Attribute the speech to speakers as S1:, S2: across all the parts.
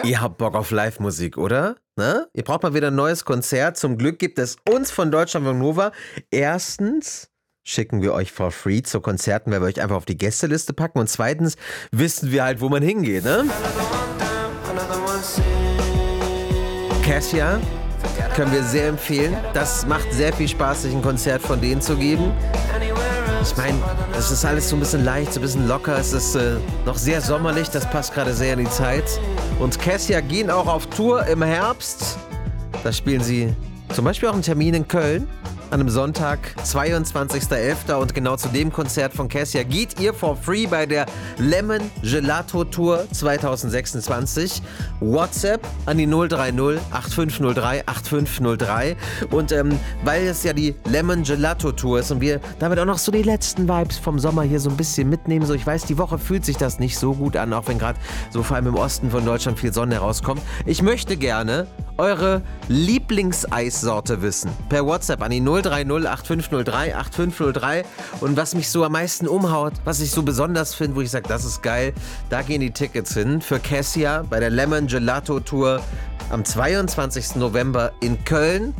S1: Ihr habt Bock auf Live-Musik, oder? Ne? Ihr braucht mal wieder ein neues Konzert. Zum Glück gibt es uns von Deutschlandfunk Nova. Erstens schicken wir euch for free zu Konzerten, weil wir euch einfach auf die Gästeliste packen. Und zweitens wissen wir halt, wo man hingeht, ne? Cassia können wir sehr empfehlen. Das macht sehr viel Spaß, sich ein Konzert von denen zu geben. Ich meine, es ist alles so ein bisschen leicht, so ein bisschen locker. Es ist noch sehr sommerlich, das passt gerade sehr in die Zeit. Und Cassia gehen auch auf Tour im Herbst. Da spielen sie zum Beispiel auch einen Termin in Köln an einem Sonntag, 22.11. Und genau zu dem Konzert von Cassia geht ihr for free bei der Lemon Gelato Tour 2026. WhatsApp an die 030 8503 8503. Und weil es ja die Lemon Gelato Tour ist und wir damit auch noch so die letzten Vibes vom Sommer hier so ein bisschen mitnehmen. So, ich weiß, die Woche fühlt sich das nicht so gut an, auch wenn gerade so vor allem im Osten von Deutschland viel Sonne herauskommt. Ich möchte gerne eure Lieblingseissorte wissen. Per WhatsApp an die 030 8503 8503. Und was mich so am meisten umhaut, was ich so besonders finde, wo ich sage, das ist geil, da gehen die Tickets hin für Cassia bei der Lemon Gelato Tour am 22. November in Köln.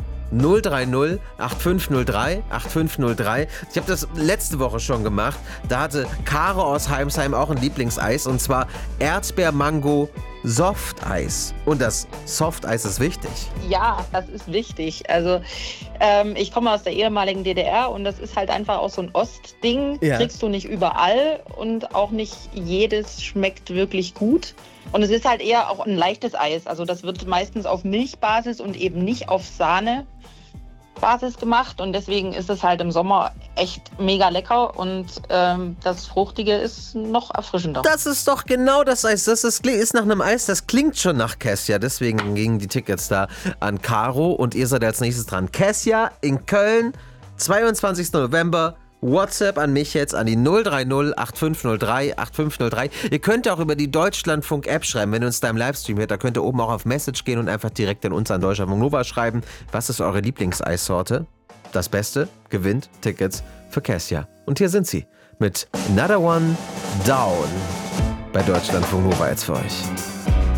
S1: 030 8503 8503. Ich habe das letzte Woche schon gemacht. Da hatte Caro aus Heimsheim auch ein Lieblingseis und zwar Erdbeer-Mango Softeis. Und das Softeis ist wichtig.
S2: Ja, das ist wichtig. Also ich komme aus der ehemaligen DDR und das ist halt einfach auch so ein Ostding.
S1: Ja.
S2: Kriegst du nicht überall und auch nicht jedes schmeckt wirklich gut. Und es ist halt eher auch ein leichtes Eis. Also das wird meistens auf Milchbasis und eben nicht auf Sahnebasis gemacht. Und deswegen ist es halt im Sommer echt mega lecker. Und das Fruchtige ist noch erfrischender.
S1: Das ist doch genau das Eis. Das ist nach einem Eis, das klingt schon nach Cassia. Deswegen gingen die Tickets da an Caro. Und ihr seid als nächstes dran. Cassia in Köln, 22. November. WhatsApp an mich jetzt an die 030 8503 8503. Ihr könnt auch über die Deutschlandfunk-App schreiben, wenn ihr uns da im Livestream hört. Da könnt ihr oben auch auf Message gehen und einfach direkt an uns an Deutschlandfunk Nova schreiben. Was ist eure Lieblingseissorte? Das Beste gewinnt Tickets für Cassia. Und hier sind sie mit Another One Down bei Deutschlandfunk Nova jetzt für euch.